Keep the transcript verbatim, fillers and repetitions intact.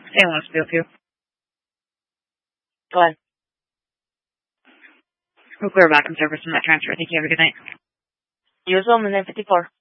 Hey, I want to speak with you. Go ahead. We're clear back in service from that transfer. Thank you. Have a good night. You as well, nine fifty-four.